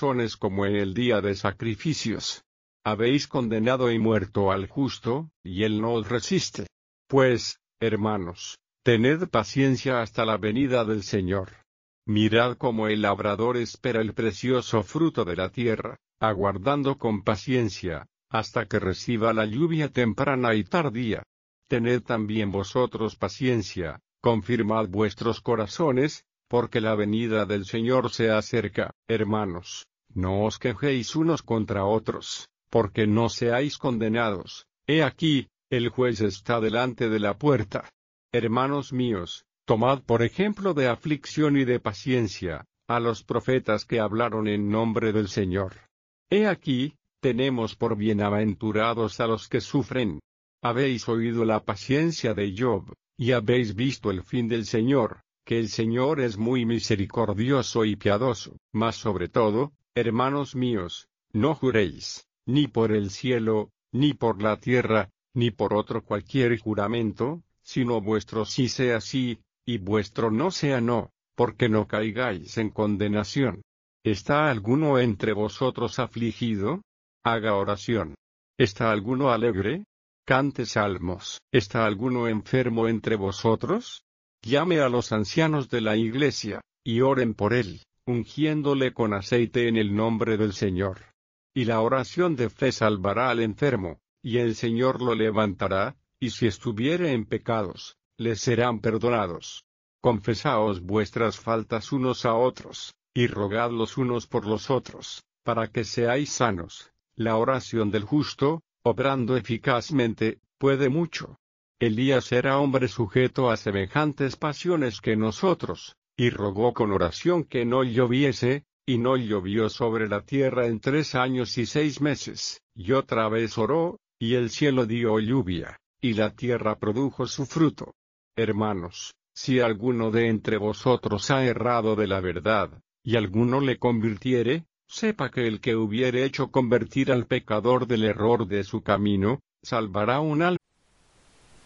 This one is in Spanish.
corazones como en el día de sacrificios. Habéis condenado y muerto al justo, y él no os resiste. Pues, hermanos, tened paciencia hasta la venida del Señor. Mirad cómo el labrador espera el precioso fruto de la tierra, aguardando con paciencia, hasta que reciba la lluvia temprana y tardía. Tened también vosotros paciencia, confirmad vuestros corazones, porque la venida del Señor se acerca. Hermanos, no os quejéis unos contra otros, porque no seáis condenados. He aquí, el juez está delante de la puerta. Hermanos míos, tomad por ejemplo de aflicción y de paciencia, a los profetas que hablaron en nombre del Señor. He aquí, tenemos por bienaventurados a los que sufren. Habéis oído la paciencia de Job, y habéis visto el fin del Señor, que el Señor es muy misericordioso y piadoso. Mas sobre todo, hermanos míos, no juréis, ni por el cielo, ni por la tierra, ni por otro cualquier juramento, sino vuestro sí sea sí, y vuestro no sea no, porque no caigáis en condenación. ¿Está alguno entre vosotros afligido? Haga oración. ¿Está alguno alegre? Cante salmos. ¿Está alguno enfermo entre vosotros? Llame a los ancianos de la iglesia, y oren por él, ungiéndole con aceite en el nombre del Señor. Y la oración de fe salvará al enfermo, y el Señor lo levantará, y si estuviere en pecados, le serán perdonados. Confesaos vuestras faltas unos a otros, y rogad los unos por los otros, para que seáis sanos. La oración del justo, obrando eficazmente, puede mucho. Elías era hombre sujeto a semejantes pasiones que nosotros, y rogó con oración que no lloviese, y no llovió sobre la tierra en 3 años y 6 meses, y otra vez oró, y el cielo dio lluvia, y la tierra produjo su fruto. Hermanos, si alguno de entre vosotros ha errado de la verdad, y alguno le convirtiere, sepa que el que hubiere hecho convertir al pecador del error de su camino, salvará un alma.